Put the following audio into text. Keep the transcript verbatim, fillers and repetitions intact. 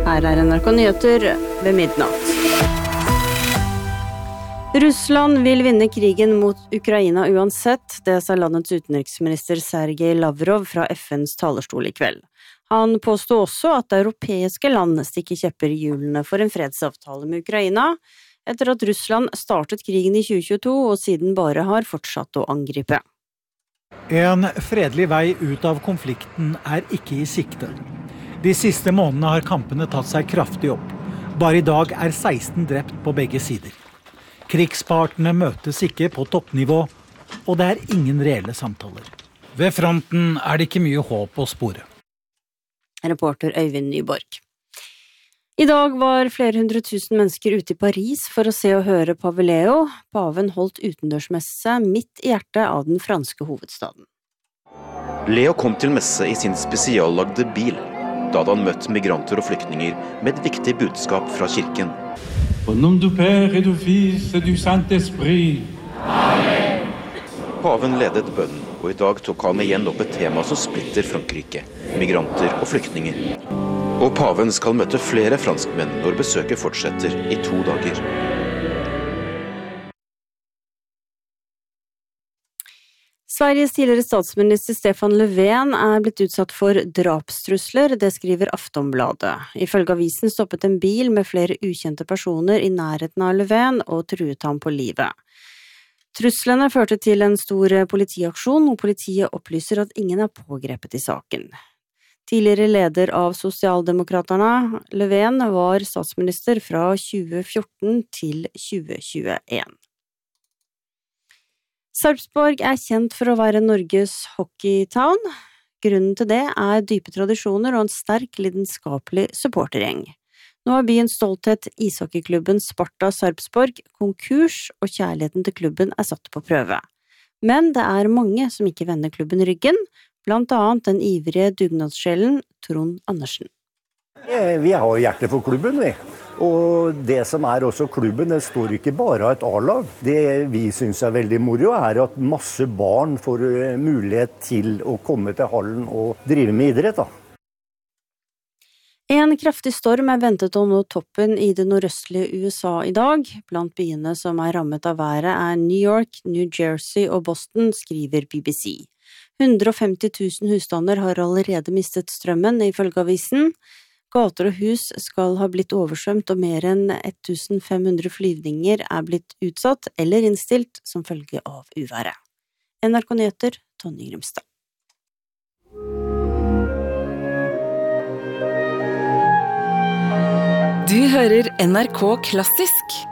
Her er N R K Nyheter ved midnatt. Russland vil vinne krigen mot Ukraina uansett, det sa landets utenriksminister Sergej Lavrov fra F N's talerstol i kveld. Han påstod også at europeiske land stikker kjepper i hjulene for en fredsavtale med Ukraina, etter at Russland startet krigen i tjue tjueto og siden bare har fortsatt å angripe. En fredelig vei ut av konflikten er ikke i sikte. De siste månedene har kampene tatt seg kraftig opp. Bare i dag er seksten drept på begge sider. Krigspartene møtes ikke på toppnivå, og det er ingen reelle samtaler. Ved fronten er det ikke mye håp å spore. Reporter Øyvind Nyborg. I dag var flere hundre tusen mennesker ute i Paris for å se og høre Pave Leo. Paven holdt utendørsmesse midt i hjertet av den franske hovedstaden. Leo kom til messe i sin spesiallagde bil. Da hadde han møtt migranter og flyktninger med et viktig budskap fra kirken. Au nom du Père et du Fils et du Saint-Esprit. Amen. Paven ledet bønnen, og i dag tok han igjen opp et tema som splitter Frankrike, migranter og flyktninger. Og paven skal møte flere franskmenn når besøket fortsetter i to dager. Sveriges tidligere statsminister Stefan Löfven er blitt utsatt for drapstrusler, det skriver Aftonbladet. Ifølge avisen stoppet en bil med flere ukjente personer i nærheten av Löfven og truet ham på livet. Truslene førte til en stor politiaksjon, og politiet opplyser at ingen er pågrepet i saken. Tidligere leder av Sosialdemokraterne, Löfven, var statsminister fra tjue fjorten til tjue tjueen. Sarpsborg er kjent for å være Norges hockeytown. Grunnen til det er dype tradisjoner og en sterk lidenskapelig supportergjeng. Nå har byens stolthet, ishockeyklubben Sparta Sarpsborg, konkurs, og kjærligheten til klubben er satt på prøve. Men det er mange som ikke vender klubben ryggen, blant annet den ivrige dugnadssjelen Trond Andersen. Vi har jo hjerte for klubben, vi. Og det som er også klubben, det står ikke bare av et A-lag. Det vi synes er veldig moro er at masse barn får mulighet til å komme til hallen og drive med idrett, da. En kraftig storm er ventet å nå toppen i det nordøstlige U S A i dag. Blant byene som er rammet av været er New York, New Jersey og Boston, skriver B B C. hundre og femti tusen husstander har allerede mistet strømmen, ifølge avisen. Gater og hus skal ha blitt oversvømt, og mer enn elleve hundre flyvninger er blitt utsatt eller innstilt som følge av uværet. N R K Nyheter, Tonje Grimstad. Du hører N R K Klassisk.